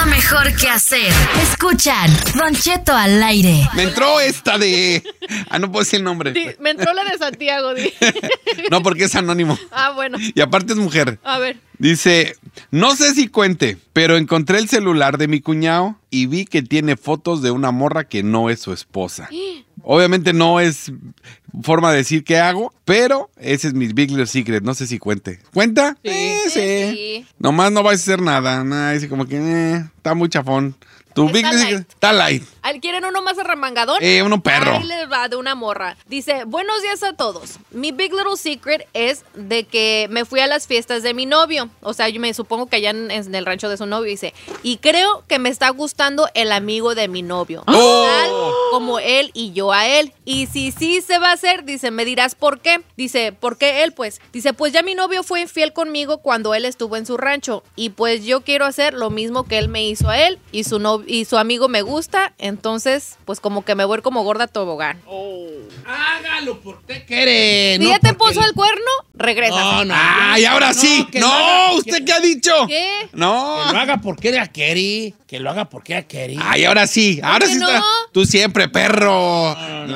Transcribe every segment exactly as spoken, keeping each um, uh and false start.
mejor que hacer. Escuchan Don Cheto al aire. Me entró esta de... Ah, no puedo decir el nombre. Sí, me entró la de Santiago. Di. No, porque es anónimo. Ah, bueno. Y aparte es mujer. A ver. Dice, no sé si cuente, pero encontré el celular de mi cuñado y vi que tiene fotos de una morra que no es su esposa. Obviamente no es forma de decir qué hago, pero ese es mi Big Little Secret. No sé si cuente. ¿Cuenta? Sí. Eh, sí. Sí, sí. Nomás no vais a hacer nada. Nada, dice como que eh, está muy chafón. Tu Está Big Little light. Secret está light. ¿Quieren uno más arremangadón? Eh, uno perro. Ahí les va de una morra. Dice, buenos días a todos. Mi Big Little Secret es de que me fui a las fiestas de mi novio. O sea, yo me supongo que allá en, en el rancho de su novio. Dice, y creo que me está gustando el amigo de mi novio. ¡Oh! Tal como él y yo a él. Y si sí se va a hacer, dice, me dirás por qué. Dice, ¿por qué él? Pues, dice, pues ya mi novio fue infiel conmigo cuando él estuvo en su rancho. Y pues yo quiero hacer lo mismo que él me hizo a él. Y su, no, y su amigo me gusta. Entonces, pues como que me voy como gorda tobogán. Oh. Hágalo porque quiere. Si no ya te porque puso le- el cuerno, regresa. No, no. Ay, ahora No, sí. que lo No, haga- ¿usted que- qué ha dicho? ¿Qué? No. Que lo haga porque ella quiere. Que lo haga porque ella quiere. Ay, ahora sí. Ahora qué sí está. no? Tú siempre, perro.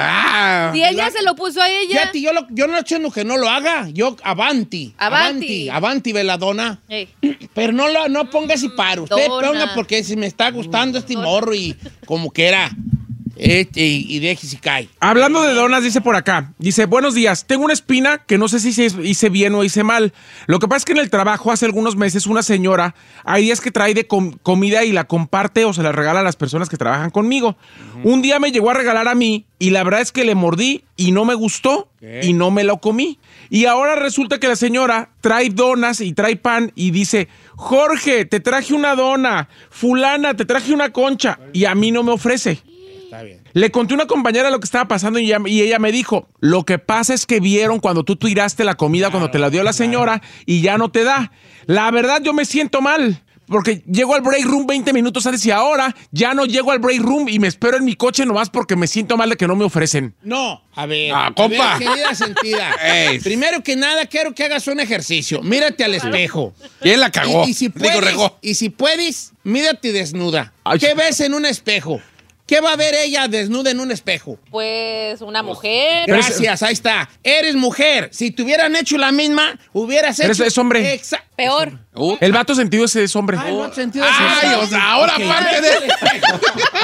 La- Si ella se lo puso a ella. Fíjate, yo, lo- yo no estoy diciendo que no lo haga. Yo, avanti. Avanti. Avanti, avanti, veladona. Ey. Pero no, lo, no ponga si para. Usted Dona. ponga porque si me está gustando este morro y como que era. Eh, y, y deje si cae. Hablando de donas, dice por acá, dice, buenos días, tengo una espina que no sé si se- hice bien o hice mal. Lo que pasa es que en el trabajo hace algunos meses una señora, hay días que trae de com- comida y la comparte o se la regala a las personas que trabajan conmigo. Un día me llegó a regalar a mí y la verdad es que le mordí y no me gustó y no me lo comí. Y ahora resulta que la señora trae donas y trae pan y dice, Jorge, te traje una dona, fulana, te traje una concha y a mí no me ofrece. Está bien. Le conté a una compañera lo que estaba pasando y ella, y ella me dijo, lo que pasa es que vieron cuando tú tiraste la comida, cuando te la dio la señora y ya no te da. La verdad yo me siento mal, porque llego al break room veinte minutos antes y ahora ya no llego al break room y me espero en mi coche nomás porque me siento mal de que no me ofrecen. No, a ver. Ah, a compa. ver, querida sentida. Ey. Primero que nada, quiero que hagas un ejercicio. Mírate al espejo. ¿Quién la cagó? Y, y si Digo, puedes, regó. y si puedes, mírate desnuda. Ay. ¿Qué ves en un espejo? ¿Qué va a ver ella desnuda en un espejo? Pues una mujer. Gracias, ahí está. Eres mujer. Si te hubieran hecho la misma, hubieras hecho... Eres- es hombre. Exa- Peor. Uh, El vato sentido ese es hombre. Ay, no te sentido Ay, ese- o sea, ahora Ok, aparte vete de- al espejo.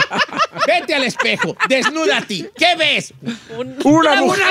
Vete al espejo. Desnúdate. ¿Qué ves? Una mujer.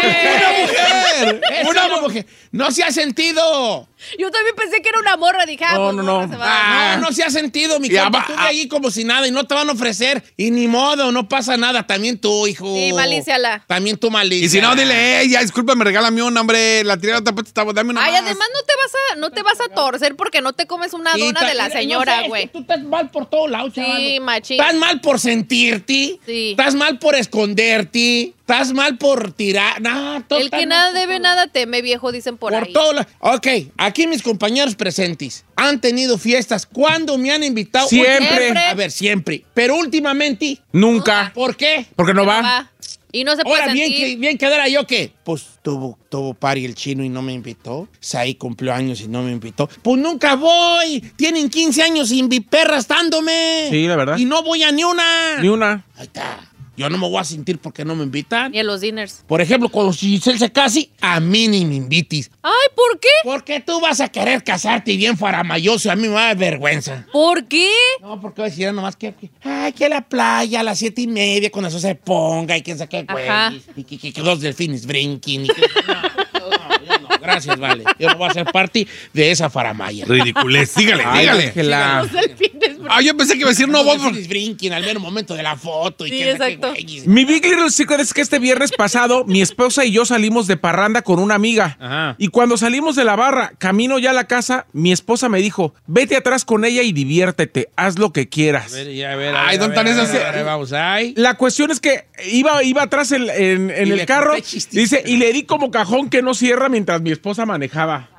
mujer. Es Una una mujer. No se ha sentido. Yo también pensé que era una morra. Dije, ah, No, pues, no, morra, no. se va. No, no se ha sentido, mi Y compa. aba- Tú de ahí como si nada y no te van a ofrecer. Y ni modo, no pasa nada. También tú, hijo. Sí, malíciala. También tú, malicia. y si no, dile, ey, ya, discúlpame, regálame un hombre. La tirada tampoco estaba, dame una Ay, más. además no te vas a, no te vas a torcer porque no te comes una Sí, dona ta- de la mira, no señora, sé, es güey. que tú estás mal por todos lados, Sí, chaval. machín. Estás mal por sentirte. Sí. Estás mal por esconderte. Estás mal por tirar. No, tú El estás que mal nada por debe, todo. nada teme, viejo, dicen por, Por ahí. todo lo- Ok, aquí mis compañeros presentes han tenido fiestas. ¿Cuándo me han invitado? Siempre. Siempre. A ver, siempre. Pero últimamente, Nunca. ¿por qué? Porque no No va. va. Y no se puede Ahora, bien, sentir. que, bien quedara yo que, pues tuvo, tuvo party el chino y no me invitó. Saí cumplió años y no me invitó. Pues nunca voy. Tienen quince años sin mi perra estándome. Sí, la verdad. Y no voy a ni una. Ni una. Ahí está. Yo no me voy a sentir porque no me invitan. Ni en los dinners. Por ejemplo, cuando Giselle se case, a mí ni me invites. Ay, ¿por qué? Porque tú vas a querer casarte bien faramayoso. A mí me va a dar vergüenza. ¿Por qué? No, porque voy a decir nomás que, que, ay, que la playa a las siete y media cuando eso se ponga y quién sabe qué güey. Ajá. Y que, que, que dos delfines brinquen. Y que, no, no, yo no, gracias, vale. Yo no voy a ser parte de esa faramaya. Ridiculez, dígale, Ay, dígale. déjela. Los delfines. Ah, yo pensé que iba a decir no, Los vos. delfines brinquen al mero momento de la foto. Y Sí, que, que, exacto. güeyes. Mi Big Little Secret es que este viernes pasado mi esposa y yo salimos de parranda con una amiga. Ajá. Y cuando salimos de la barra, camino ya a la casa, mi esposa me dijo, vete atrás con ella y diviértete, haz lo que quieras. A ver, ya, a ver, Ay, a ver, ¿dónde a ver, están a ver, esas? a ver, Vamos, ay. La cuestión es que iba, iba atrás en, en- en Y el le carro, conté chistes. dice, y le di como cajón que no cierra mientras mi esposa manejaba.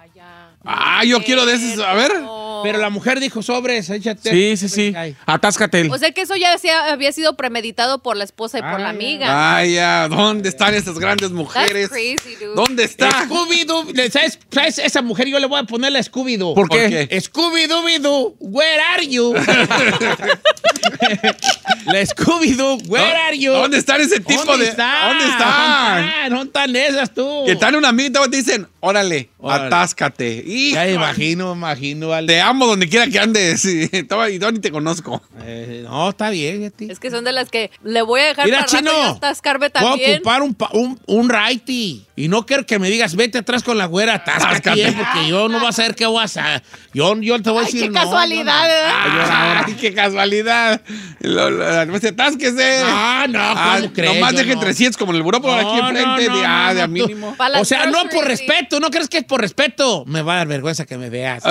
Ah, yo quiero de esos. A ver. Pero la mujer dijo sobres, échate. Sí, sí, sí. Ay. Atáscate. O sea que eso ya se- había sido premeditado por la esposa y por la Ay, amiga. Ay, ya, ¿dónde están esas grandes That's mujeres? crazy, dude. ¿Dónde está? Scooby-Doo, ¿sabes, ¿sabes? Esa mujer yo le voy a poner la Scooby-Doo. ¿Por qué? ¿Por qué? Scooby-Doo, where are you? La Scooby-Doo, where are you? ¿Dónde están ese tipo ¿Dónde de...? está? ¿Dónde están? ¿Dónde están esas tú? Que están una amiga y te dicen, órale, Órale. atáscate. Hijo, Ya imagino, imagino. Vale. te amo donde quiera que andes. Y toma- y yo ni te conozco. Eh, no, está bien, Yeti. Es que son de las que le voy a dejar Mira, para rato Chino, y atascarme voy a también. ocupar un, pa- un, un righty. Y no quiero que me digas, vete atrás con la güera, atáscate, Atáscate. eh, porque yo no voy a saber qué voy a hacer. Yo, yo te voy a Ay, decir qué no, casualidad, yo ¿verdad? no. Ay, ahora- Ay, qué casualidad. Lo, lo, no se atásquese. No, no, ¿cómo Ah, crees? Nomás Yo dejen no. trescientos como en el buró por aquí No, enfrente. no, de, no, ah, no, de a no, mínimo. Pa' las O sea, no groceries, por sí. respeto, ¿no crees que es por respeto? Me va a dar vergüenza que me veas.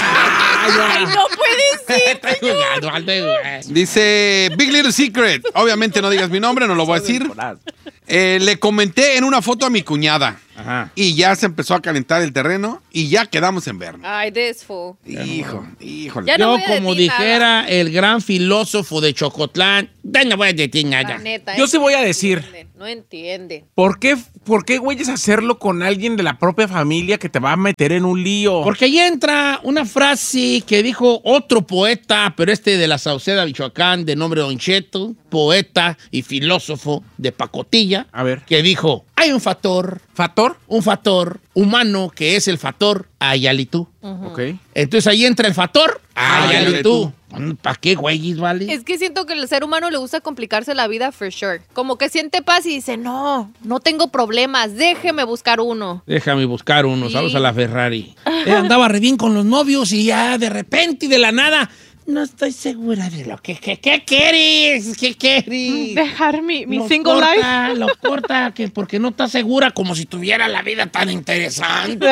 Ay, no puede ser. Estoy jugando, estoy jugando. Dice Big Little Secret. Obviamente no digas mi nombre, no lo voy a decir. Eh, le comenté en una foto a mi cuñada. Ajá. Y ya se empezó a calentar el terreno y ya quedamos en vernos. Ay, this fool. Hijo, híjole. Ya no Yo, voy a como decir dijera el gran filósofo de Chocotlán, ya no voy a decir La nada. neta, Yo ¿eh? sí voy a No decir. entiende, No entiende. ¿Por qué, ¿Por qué, güeyes, hacerlo con alguien de la propia familia que te va a meter en un lío? Porque ahí entra una frase que dijo otro poeta, pero este de la Sauceda, Michoacán, de nombre Don Cheto, poeta y filósofo de pacotilla, A ver. que dijo, hay un factor, ¿Factor? un factor humano que es el factor Ayalitú. Ok. Entonces ahí entra el factor Ayalitú. Ayalitú. ¿Para qué, güeyes, vale? Es que siento que el ser humano le gusta complicarse la vida for sure. Como que siente paz y dice, no, no tengo problemas, déjeme buscar uno. Déjame buscar uno, Sí. saludos a la Ferrari. Ella andaba re bien con los novios y ya de repente y de la nada, no estoy segura de lo que, que, ¿qué quieres? ¿Qué quieres? Dejar mi, mi Lo single corta, life. Lo corta, que porque no está segura, como si tuviera la vida tan interesante.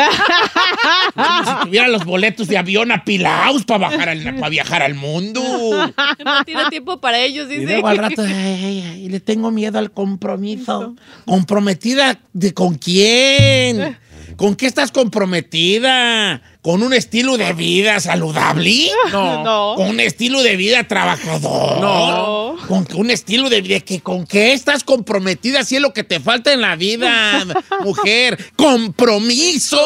Como si tuviera los boletos de avión apilados para bajar al, para viajar al mundo. No tiene tiempo para ellos, Y dice. luego al rato, ay, ay, ay, le tengo miedo al compromiso. ¿Comprometida de con quién? ¿Con qué estás comprometida? ¿Con un estilo de vida saludable? No. No. ¿Con un estilo de vida trabajador? No. ¿Con un estilo de vida? que ¿Con qué estás comprometida? Si es lo que te falta en la vida, mujer. ¡Compromiso!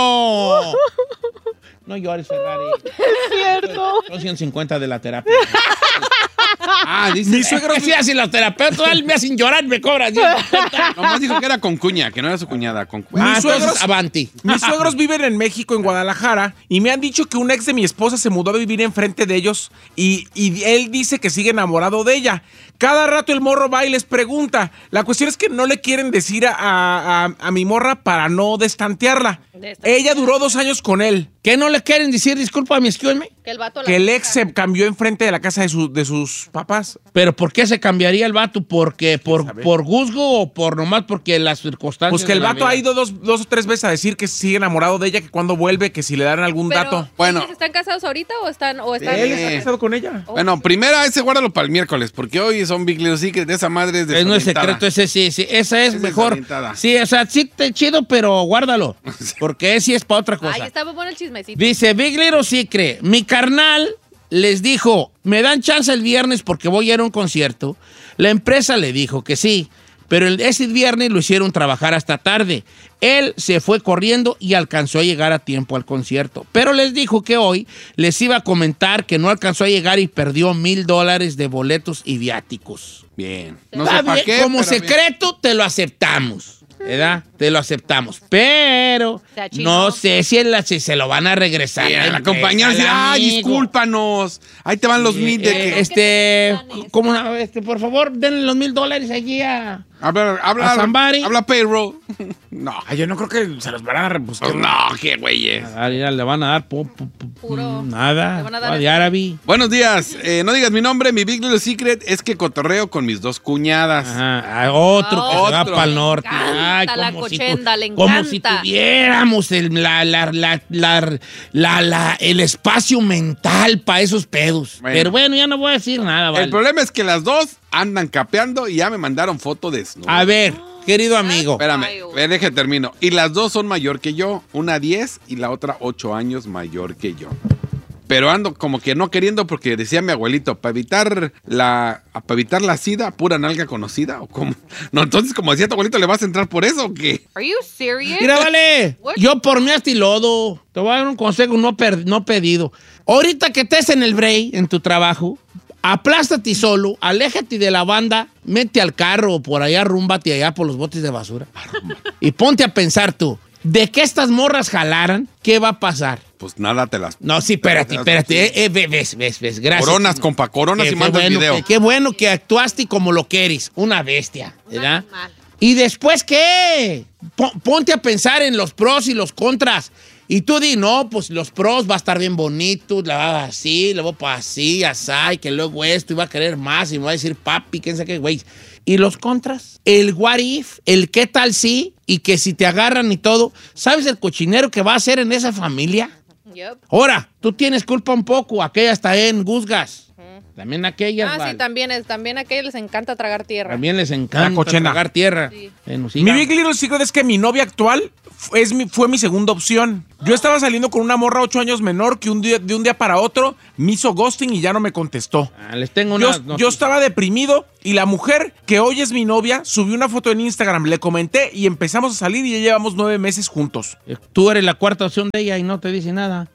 No llores, Ferrari. Cierto. Son ciento cincuenta de la terapia. Ah, dice. Mi suegro Es que así los terapeutas me hacen llorar, me cobran ciento cincuenta. Nomás dijo que era con cuña, que no era su cuñada. Con cuña. Ah, Mis entonces, suegros- avanti. Mis suegros viven en México, en Guadalajara, y me han dicho que un ex de mi esposa se mudó a vivir enfrente de ellos y, y él dice que sigue enamorado de ella. Cada rato el morro va y les pregunta. La cuestión es que no le quieren decir a, a- a mi morra para no destantearla. Destantearla. Ella duró dos años con él. ¿Qué no le quieren decir? Disculpa, mi excuse Que el vato la Que el deja. ex se cambió enfrente de la casa de, su- de sus papás. ¿Pero por qué se cambiaría el vato? ¿Porque por, sabe? por guzgo o por nomás porque las circunstancias? Pues que el de la vato vida? ha ido dos, dos o tres veces a decir que sigue enamorado de ella, que cuando vuelve, que si le dan algún Pero, dato. Bueno. ¿ellos ¿están casados ahorita o están, o están Él Sí. está casado con ella. Bueno, primera, ese guárdalo para el miércoles, porque hoy son Big Little Secret. Esa madre es de Es no es secreto, ese sí, sí. Esa es Es mejor. desorientada. Sí, o sea, sí, te chido, pero guárdalo. Porque ese es para otra cosa. Ay, estaba bueno el chismecito. Dice Big Little Secret, mi carnal les dijo, ¿me dan chance el viernes porque voy a ir a un concierto? La empresa le dijo que sí, pero el, ese viernes lo hicieron trabajar hasta tarde. Él se fue corriendo y alcanzó a llegar a tiempo al concierto. Pero les dijo que hoy les iba a comentar que no alcanzó a llegar y perdió mil dólares de boletos y viáticos. Bien. No Está sé para bien, qué. como pero bien. secreto te lo aceptamos. ¿Verdad? Te lo aceptamos. Pero sea, chino. no sé si, en la- si se lo van a regresar. Sí, a a la empresa, compañía dice, al ay, amigo". discúlpanos. Ahí te van los mil de Eh, que... este, ¿cómo, este, por favor, denle los mil dólares allí a... Habla, habla, a somebody. habla payroll. No. Ay, yo no creo que se los van a rebuscar. Pues no, qué güeyes. Ah, mira, le van a dar pu- pu- pu- Puro. nada. Le van a dar Ah, de el- árabe. Buenos días. Eh, no digas mi nombre. Mi Big Little Secret es que cotorreo con mis dos cuñadas. Ajá, ah, otro que se va Otro. para el norte. Le encanta la como si cochenda, tu- le Como si encanta. tuviéramos el, la, la, la, la, la- la- el espacio mental para esos pedos. Bueno. Pero bueno, ya no voy a decir nada, ¿vale? El problema es que las dos andan capeando y ya me mandaron foto de desnudo. A ver, querido amigo. Espérame, Ay, güey. ve, deje termino. Y las dos son mayor que yo. Una diez y la otra ocho años mayor que yo. Pero ando como que no queriendo porque decía mi abuelito, para evitar la para evitar la sida, pura nalga conocida o cómo. No, entonces como decía tu abuelito, ¿le vas a entrar por eso o qué? Are you serious? Mira, vale, What? yo por mí hasta y lodo. Te voy a dar un consejo no, per- no pedido. Ahorita que estés en el break, en tu trabajo, aplástate solo, aléjate de la banda, mete al carro o por allá, rúmbate allá por los botes de basura. Y ponte a pensar tú, ¿de qué estas morras jalaran? ¿Qué va a pasar? Pues nada, te las... No, sí, espérate, espérate. Eh, eh, ves, ves, ves, gracias. Coronas, compa, coronas Qué y mandas bueno, video. que- Qué bueno que actuaste como lo que eres, una bestia, ¿verdad? animal. ¿Y después qué? Po- ponte a pensar en los pros y los contras. Y tú di, no, pues los pros va a estar bien bonito, la va así, luego para así, así, y que luego esto, y va a querer más, y me va a decir papi, quién sabe qué, güey. ¿Y los contras? El what if, el qué tal sí, y que si te agarran y todo. ¿Sabes el cochinero que va a hacer en esa familia? Yep. Ahora, tú tienes culpa un poco, aquella está en Guzgas. También aquellas, Ah, vale. sí, también, es, también a aquellos les encanta tragar tierra. También les La encanta cochena. tragar tierra. Sí. Bueno, Mi siga. Big Little Secret es que mi novia actual fu- es mi, fue mi segunda opción. Yo estaba saliendo con una morra ocho años menor que un día, de un día para otro me hizo ghosting y ya no me contestó. Ah, les tengo Yo, unas yo noticias. estaba deprimido y la mujer que hoy es mi novia subió una foto en Instagram, le comenté y empezamos a salir y ya llevamos nueve meses juntos. Tú eres la cuarta opción de ella y no te dice nada.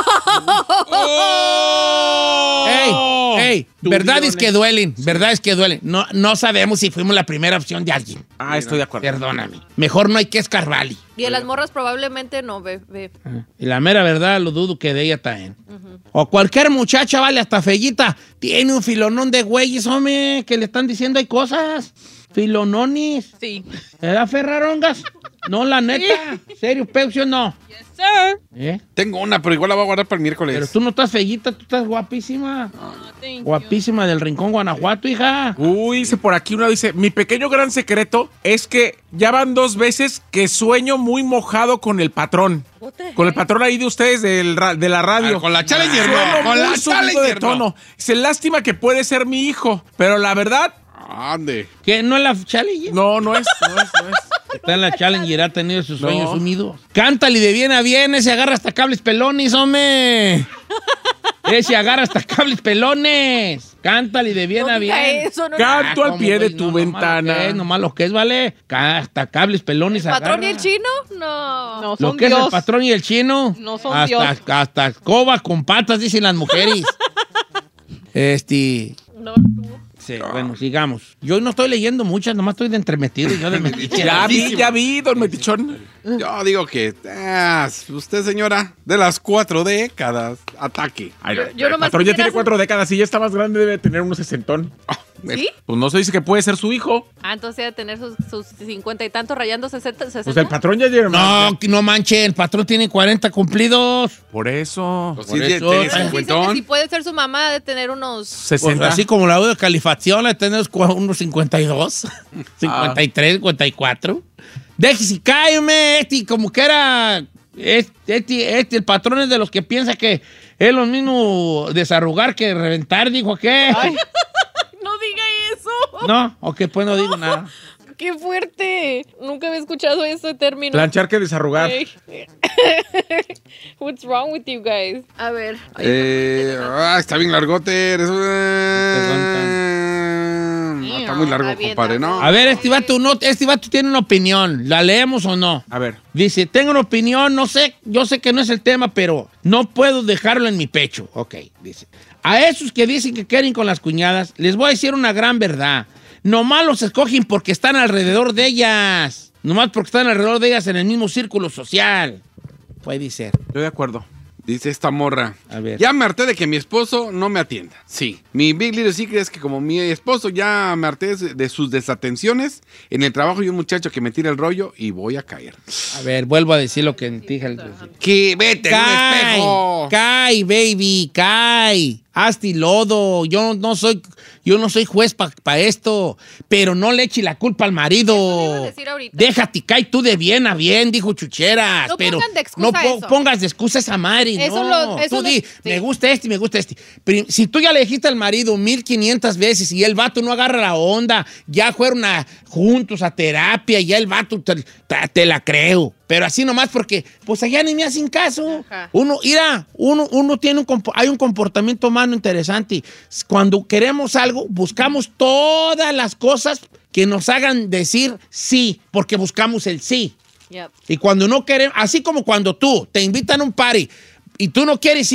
¡Oh! ¡Ey! ¡Ey! Tú Verdad dile, es que duelen, verdad es que duelen. No, no sabemos si fuimos la primera opción de alguien. Ah, estoy de acuerdo. Perdóname. Mejor no hay que escarbarle. Y de las morras probablemente no, ve, ve. Y la mera verdad, lo dudo que de ella también. O cualquier muchacha, vale, hasta fellita, tiene un filonón de güeyes, hombre, que le están diciendo hay cosas. Filononis. Sí. ¿Verdad, Ferrarongas? No, la neta. ¿Serio, Peucio, no? Sir. ¿Eh? Tengo una, pero igual la voy a guardar para el miércoles. Pero tú no estás fellita, tú estás guapísima. Guapísima del Rincón, Guanajuato, hija. Uy, dice por aquí una, dice, mi pequeño gran secreto es que ya van dos veces que sueño muy mojado con el patrón. What the Con el patrón ahí de ustedes del ra- de la radio. Ah, con la Challenger, Sueno no, con muy la subido de Challenger, no. tono. Se lástima que puede ser mi hijo, pero la verdad, Ande. ¿Qué? ¿No es la Challenger? no, no es, no es, no es. Está en la Challenger, ha tenido sus No. sueños sumidos. Cántale de bien a bien, ese agarra hasta cables pelones, hombre. Ese agarra hasta cables pelones. Cántale de bien No a diga bien. eso, no, Canto Ah, al ¿cómo, pie de güey? tu No, nomás lo ventana. que es, nomás lo que es, ¿vale? Ca- Hasta cables pelones ¿El patrón y agarra. el chino? No. No, Lo son que es Dios. el patrón y el chino. No son hasta, Dios. hasta escoba con patas, dicen las mujeres. este... No. Sí, bueno, sigamos. Yo no estoy leyendo muchas, nomás estoy de entremetido. Yo de metiche. Ya vi, ya vi, don Metichón. Yo digo que ah, usted, señora, de las cuatro décadas, ataque. Ay, Yo- no, yo el nomás patrón ya quisiera tiene hacer- cuatro décadas y ya está más grande, debe tener unos sesentón. ¿Sí? Pues no se dice que puede ser su hijo. Ah, entonces debe tener sus, sus cincuenta y tantos rayando sesenta. Pues el patrón ya llega. No, que no manche, el patrón tiene cuarenta cumplidos. Por eso. Pues Por sí, eso, tiene dice Dice que cincuentón. si puede ser su mamá, de tener unos... Pues sesenta. así como la de calificación, le tenemos cua- unos cincuenta y dos, cincuenta y tres, cincuenta y cuatro. Déjese, cállame, este, como que era. Este, este, este, el patrón es de los que piensa que es lo mismo desarrugar que reventar, dijo que. No diga eso. No, ok, pues no digo nada. ¡Qué fuerte! Nunca había escuchado ese término. Planchar que desarrugar. Ey. What's wrong with you guys? A ver. Eh, ah, está bien largote. eres- No, está muy largo, Está bien, compadre, está ¿no? bien. A ver, este vato, no, este vato tiene una opinión. ¿La leemos o no? A ver. Dice, tengo una opinión, no sé, yo sé que no es el tema, pero no puedo dejarlo en mi pecho. Ok, dice. A esos que dicen que quieren con las cuñadas, les voy a decir una gran verdad. Nomás los escogen porque están alrededor de ellas. Nomás porque están alrededor de ellas en el mismo círculo social. Puede ser. Yo de acuerdo. Dice esta morra. A ver. Ya me harté de que mi esposo no me atienda. Sí. Mi Big Little Secret es que como mi esposo ya me harté de de sus desatenciones, en el trabajo hay un muchacho que me tira el rollo y voy a caer. A ver, vuelvo a decir lo que dije al Que vete en un Cae, espejo. cae, baby, cae. Hazte y lodo. Yo no soy, yo no soy juez para pa esto, pero no le eche la culpa al marido. Eso le iba a decir ahorita. Déjate, cae tú de bien a bien, dijo Chucheras. No pero pongan de excusa no po- eso. pongas de excusa esa Mari. Eso no. lo- eso tú lo- di, sí. me gusta este y me gusta este. Prim- Si tú ya le dijiste al marido mil quinientas veces y el vato no agarra la onda, ya fueron a, juntos a terapia, ya el vato te, te- te la creo. Pero así nomás porque, pues allá ni me hacen caso. Ajá. Uno, mira, uno, uno tiene un, compo- hay un comportamiento humano interesante. Cuando queremos algo, buscamos todas las cosas que nos hagan decir sí, porque buscamos el sí. Yep. Y cuando no queremos, así como cuando tú te invitan a un party y tú no quieres ir,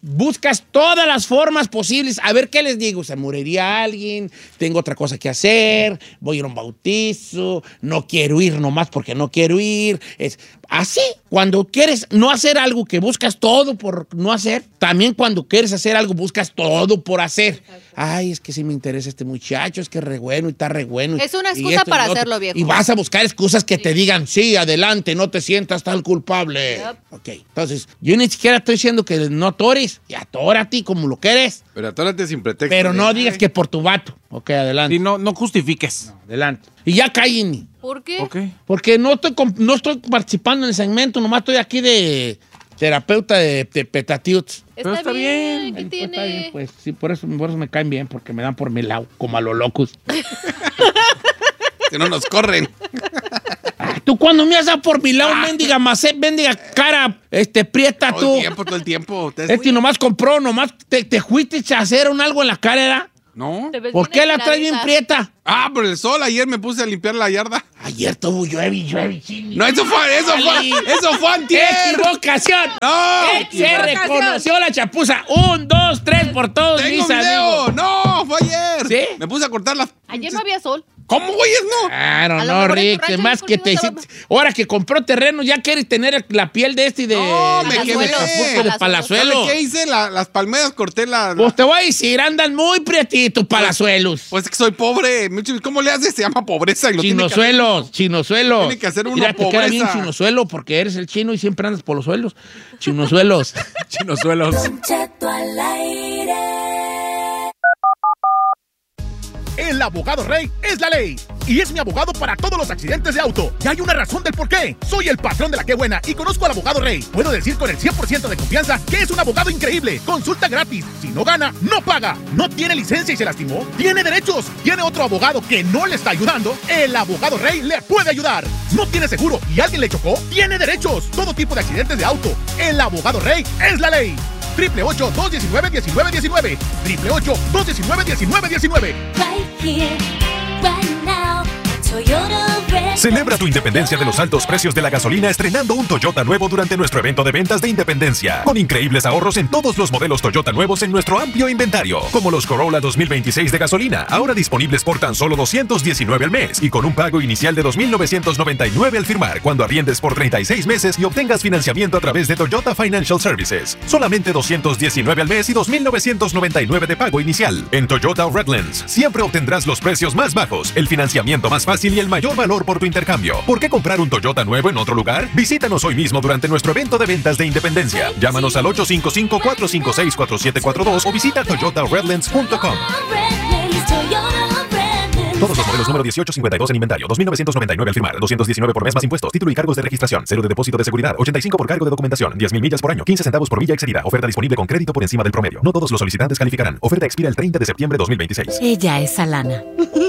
buscas todas las formas posibles. A ver qué les digo. Se moriría alguien, tengo otra cosa que hacer, voy a ir a un bautizo, no quiero ir nomás porque no quiero ir. Es así. Cuando quieres no hacer algo, que buscas todo por no hacer, también cuando quieres hacer algo, buscas todo por hacer. Ay, es que sí me interesa este muchacho, es que es re bueno y está re bueno. Es una y excusa esto y para lo otro. hacerlo, viejo. Y vas a buscar excusas que sí. te digan, sí, adelante, no te sientas tan culpable. Yep. Ok, entonces, yo ni siquiera estoy diciendo que no atores, y atórate como lo quieres. Pero atórate sin pretexto. Pero no digas que por tu vato. Ok, adelante. Y no, no justifiques. No, adelante. Y ya cállenme. ¿Por qué? Okay. Porque no estoy, no estoy participando en el segmento, nomás estoy aquí de terapeuta de, de petatiuts. Está, está bien, bien. ¿qué Pues, tiene? está bien, pues sí, por eso, por eso me caen bien, porque me dan por mi lado, como a los locos. Que no nos corren. Ah, tú cuando me has dado por mi lado, mendiga macet, mendiga cara, este, prieta Todo tú. el tiempo, todo el tiempo. Te- Este nomás compró, nomás te, te fuiste a hacer un algo en la cara, ¿era? ¿No? Te ves ¿Por bien qué la traes bien estiradita. prieta? Ah, por el sol. Ayer me puse a limpiar la yarda. Ayer tuvo llueve, llueve, chini. No, eso fue, eso fue, eso fue antier. ¡Equivocación! No. Eh, Se reconoció la chapuza. Un, dos, tres por todos, Tengo mis video. amigos. No, fue ayer. ¿Sí? Me puse a cortar las... Ayer no había sol. ¿Cómo, güeyes, no? Claro, A lo no, mejor en tu Rick. rancho Más no que te estaba- hiciste- ahora que compró terreno, ya quieres tener la piel de este y de. No, me de- quedé. de Acapulco, de ¿Sabe Palazuelo. ¿Sabe qué hice? La- las palmeras corté la... Pues te voy a decir, andan muy prietitos palazuelos. Pues es que soy pobre. Mucho- ¿Cómo le haces? Se llama pobreza. Y lo tiene que hacer. Chinosuelos, chinosuelos. Tiene que hacer uno Mira, te queda bien pobreza. chinosuelo porque eres el chino y siempre andas por los suelos. Chinosuelos. Chinosuelos. El abogado Rey es la ley y es mi abogado para todos los accidentes de auto. Y hay una razón del por qué. Soy el patrón de la que buena y conozco al abogado Rey. Puedo decir con el cien por ciento de confianza que es un abogado increíble. Consulta gratis. Si no gana, no paga. ¿No tiene licencia y se lastimó? ¿Tiene derechos? ¿Tiene otro abogado que no le está ayudando? El abogado Rey le puede ayudar. ¿No tiene seguro y alguien le chocó? Tiene derechos. Todo tipo de accidentes de auto. El abogado Rey es la ley. Triple ocho, dos diecinueve, diecinueve diecinueve. Triple ocho, dos diecinueve, diecinueve diecinueve. Right here, right now, Toyota Red. Celebra tu independencia de los altos precios de la gasolina estrenando un Toyota nuevo durante nuestro evento de ventas de Independencia. Con increíbles ahorros en todos los modelos Toyota nuevos en nuestro amplio inventario. Como los Corolla dos mil veintiséis de gasolina, ahora disponibles por tan solo doscientos diecinueve al mes y con un pago inicial de dos mil novecientos noventa y nueve al firmar cuando arriendes por treinta y seis meses y obtengas financiamiento a través de Toyota Financial Services. Solamente doscientos diecinueve al mes y dos mil novecientos noventa y nueve de pago inicial. En Toyota Redlands siempre obtendrás los precios más bajos, el financiamiento más fácil y el mayor valor por tu intercambio. ¿Por qué comprar un Toyota nuevo en otro lugar? Visítanos hoy mismo durante nuestro evento de ventas de Independencia. Llámanos al ocho cinco cinco, cuatro cinco seis, cuatro siete cuatro dos o visita toyota redlands punto com. Redlands, Toyota Redlands. Todos los modelos número dieciocho cincuenta y dos en inventario, dos mil novecientos noventa y nueve al firmar, doscientos diecinueve por mes más impuestos, título y cargos de registración, cero de depósito de seguridad, ochenta y cinco por cargo de documentación, diez mil millas por año, quince centavos por milla excedida, oferta disponible con crédito por encima del promedio. No todos los solicitantes calificarán. Oferta expira el treinta de septiembre de dos mil veintiséis. Ella es Alana.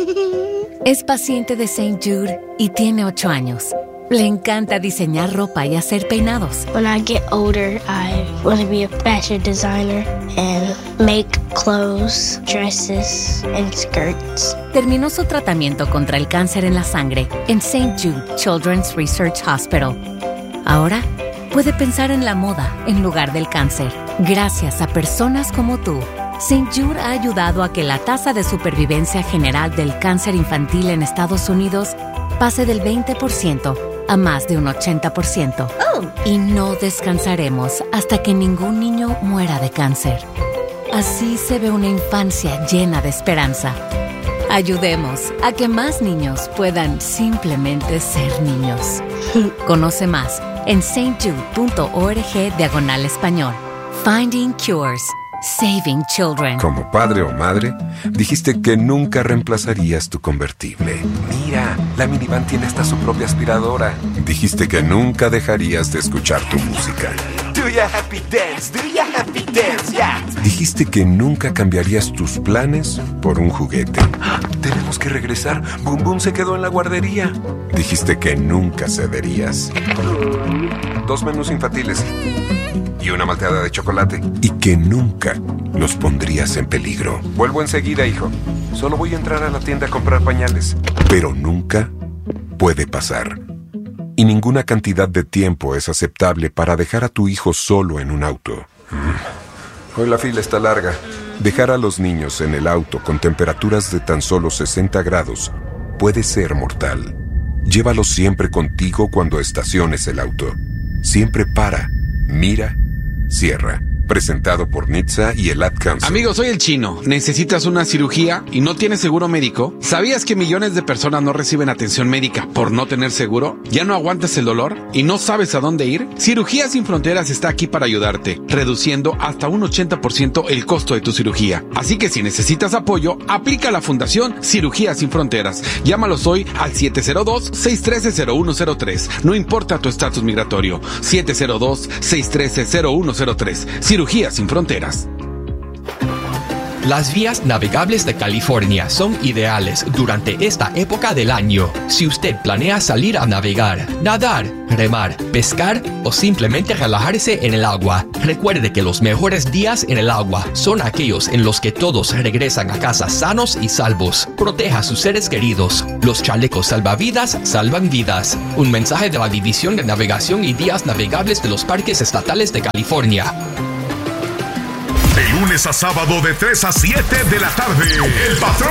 Es paciente de Saint Jude y tiene ocho años. Le encanta diseñar ropa y hacer peinados. When I get older, I want to be a fashion designer and make clothes, dresses, and skirts. Terminó su tratamiento contra el cáncer en la sangre en Saint Jude Children's Research Hospital. Ahora puede pensar en la moda en lugar del cáncer. Gracias a personas como tú, Saint Jude ha ayudado a que la tasa de supervivencia general del cáncer infantil en Estados Unidos pase del veinte por ciento a más de un ochenta por ciento. Oh. Y no descansaremos hasta que ningún niño muera de cáncer. Así se ve una infancia llena de esperanza. Ayudemos a que más niños puedan simplemente ser niños. Conoce más en saintjude.org diagonal español. Finding Cures. Saving Children. Como padre o madre, dijiste que nunca reemplazarías tu convertible. Mira, la minivan tiene hasta su propia aspiradora. Dijiste que nunca dejarías de escuchar tu música. Do ya happy dance, do ya happy dance, yeah. Dijiste que nunca cambiarías tus planes por un juguete. Tenemos que regresar. Boom Boom se quedó en la guardería. Dijiste que nunca cederías. Dos menús infantiles y una malteada de chocolate. Y que nunca los pondrías en peligro. Vuelvo enseguida, hijo. Solo voy a entrar a la tienda a comprar pañales. Pero nunca puede pasar. Y ninguna cantidad de tiempo es aceptable para dejar a tu hijo solo en un auto. Hoy la fila está larga. Dejar a los niños en el auto con temperaturas de tan solo sesenta grados puede ser mortal. Llévalos siempre contigo cuando estaciones el auto. Siempre para, mira, cierra. Presentado por N H T S A y el Ad Council. Amigo, soy el Chino. ¿Necesitas una cirugía y no tienes seguro médico? ¿Sabías que millones de personas no reciben atención médica por no tener seguro? ¿Ya no aguantas el dolor y no sabes a dónde ir? Cirugías Sin Fronteras está aquí para ayudarte, reduciendo hasta un ochenta por ciento el costo de tu cirugía. Así que si necesitas apoyo, aplica a la Fundación Cirugías Sin Fronteras. Llámalos hoy al siete cero dos, seis uno tres, cero uno cero tres. No importa tu estatus migratorio. siete cero dos, seis uno tres, cero uno cero tres. Cirugías Sin Fronteras. Las vías navegables de California son ideales durante esta época del año. Si usted planea salir a navegar, nadar, remar, pescar o simplemente relajarse en el agua, recuerde que los mejores días en el agua son aquellos en los que todos regresan a casa sanos y salvos. Proteja a sus seres queridos. Los chalecos salvavidas salvan vidas. Un mensaje de la División de Navegación y Vías Navegables de los Parques Estatales de California. De lunes a sábado de tres a siete de la tarde, El Patrón